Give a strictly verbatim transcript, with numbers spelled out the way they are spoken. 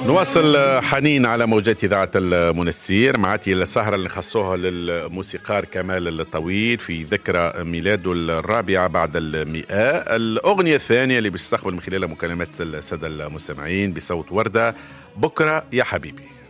نواصل حنين على موجات إذاعة المنستير معاتي السهرة اللي نخصوها للموسيقار كمال الطويل في ذكرى ميلاده الرابعة بعد المئة. الأغنية الثانية اللي بيستقبل من خلالها مكالمات السادة المستمعين بصوت وردة، بكرة يا حبيبي.